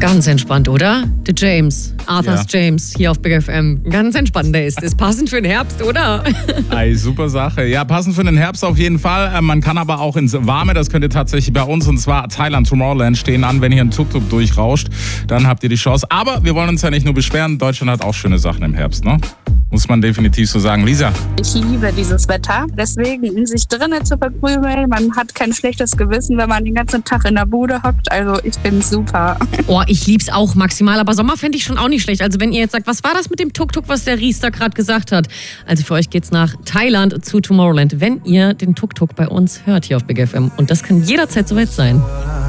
Ganz entspannt, oder? The James, Arthur's James, hier auf Big FM. Ganz entspannt, der ist. Ist passend für den Herbst, oder? Ei, super Sache. Ja, passend für den Herbst auf jeden Fall. Man kann aber auch ins Warme, das könnt ihr tatsächlich bei uns, und zwar Thailand Tomorrowland stehen an. Wenn ihr einen Tuk-Tuk durchrauscht, dann habt ihr die Chance. Aber wir wollen uns ja nicht nur beschweren, Deutschland hat auch schöne Sachen im Herbst, ne? Muss man definitiv so sagen. Lisa? Ich liebe dieses Wetter. Deswegen sich drinnen zu verkrümeln, man hat kein schlechtes Gewissen, wenn man den ganzen Tag in der Bude hockt. Also ich finde es super. Oh, ich lieb's auch maximal, aber Sommer fände ich schon auch nicht schlecht. Also wenn ihr jetzt sagt, was war das mit dem Tuk-Tuk, was der Ries da gerade gesagt hat? Also für euch geht's nach Thailand zu Tomorrowland, wenn ihr den Tuk-Tuk bei uns hört hier auf Big FM. Und das kann jederzeit soweit sein.